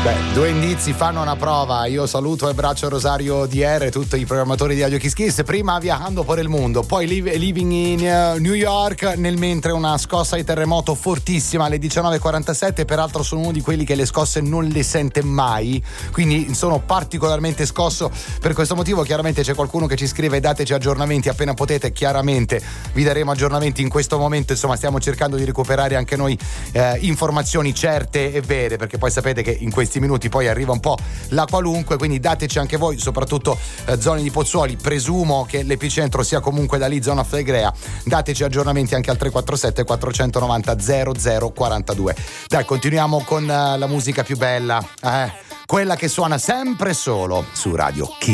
Due indizi fanno una prova. Io saluto e abbraccio Rosario DR, tutti i programmatori di Radio Kiss Kiss. Prima Viajando por el Mundo, poi Living in New York, nel mentre una scossa di terremoto fortissima alle 19:47. Peraltro sono uno di quelli che le scosse non le sente mai, quindi sono particolarmente scosso per questo motivo. Chiaramente c'è qualcuno che ci scrive: dateci aggiornamenti appena potete. Chiaramente vi daremo aggiornamenti in questo momento, insomma stiamo cercando di recuperare anche noi informazioni certe e vere, perché poi sapete che in questi minuti poi arriva un po' la qualunque, quindi dateci anche voi, soprattutto zone di Pozzuoli, presumo che l'epicentro sia comunque da lì, zona Flegrea. Dateci aggiornamenti anche al 347 490 0042. Dai, continuiamo con la musica più bella, quella che suona sempre solo su Radio Kiss.